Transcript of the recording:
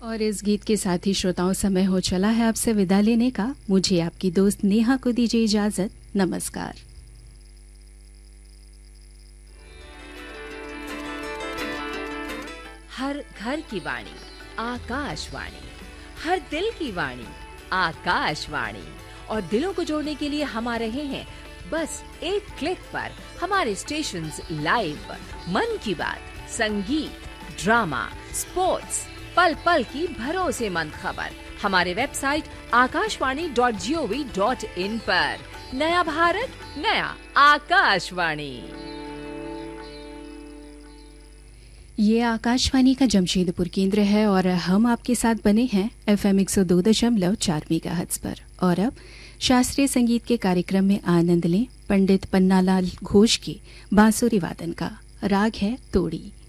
और इस गीत के साथ ही श्रोताओं समय हो चला है आपसे विदा लेने का। मुझे आपकी दोस्त नेहा को दीजिए इजाजत। नमस्कार। हर घर की वाणी आकाशवाणी, हर दिल की वाणी आकाशवाणी। और दिलों को जोड़ने के लिए हम आ रहे हैं बस एक क्लिक पर। हमारे स्टेशंस लाइव, मन की बात, संगीत, ड्रामा, स्पोर्ट्स, पल पल की भरोसेमंद खबर हमारे वेबसाइट akashvani.gov.in पर। नया भारत, नया आकाशवाणी। ये आकाशवाणी का जमशेदपुर केंद्र है और हम आपके साथ बने हैं FM 102.4 मेगाहर्ट्ज पर। और अब शास्त्रीय संगीत के कार्यक्रम में आनंद लें पंडित पन्नालाल घोष के बांसुरी वादन का। राग है तोड़ी।